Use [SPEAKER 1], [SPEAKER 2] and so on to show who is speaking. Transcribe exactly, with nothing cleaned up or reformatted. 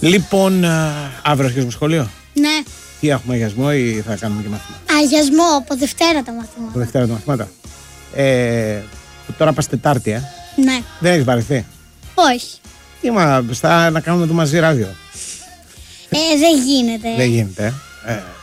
[SPEAKER 1] Λοιπόν, αύριο αρχίζουμε σχολείο.
[SPEAKER 2] Ναι.
[SPEAKER 1] Τι έχουμε, αγιασμό ή θα κάνουμε και μαθήματα?
[SPEAKER 2] Αγιασμό, από Δευτέρα τα μαθήματα.
[SPEAKER 1] Από Δευτέρα τα μαθήματα. Ε, τώρα πας Τετάρτη, ε.
[SPEAKER 2] Ναι.
[SPEAKER 1] Δεν έχεις βαρεθεί?
[SPEAKER 2] Όχι.
[SPEAKER 1] Τι μα, στα, να κάνουμε το μαζί ράδιο.
[SPEAKER 2] Ε, δεν γίνεται.
[SPEAKER 1] Δεν γίνεται, ε. ε.